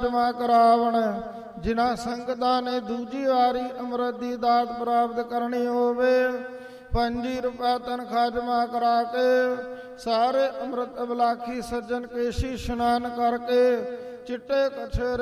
ਜਮਾ ਕਰਾਵਣ। ਜਿਨ੍ਹਾਂ ਸੰਗਤਾਂ ਨੇ ਦੂਜੀ ਵਾਰੀ ਅੰਮ੍ਰਿਤ ਦੀ ਦਾਤ ਪ੍ਰਾਪਤ ਕਰਨੀ ਹੋਵੇ 5 ਰੁਪਏ ਤਨਖਾਹ ਜਮਾ ਕਰਾ ਕੇ ਸਾਰੇ ਅੰਮ੍ਰਿਤ ਅਬਲਾਖੀ ਸੱਜਣ ਕੇਸ਼ੀ ਇਸ਼ਨਾਨ ਕਰਕੇ ਚਿੱਟੇ ਕਛੇਰੇ